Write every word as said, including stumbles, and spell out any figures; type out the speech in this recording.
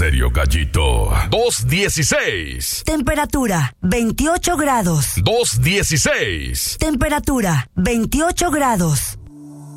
Estéreo Gallito. dos dieciséis. Temperatura veintiocho grados. dos dieciséis. Temperatura veintiocho grados.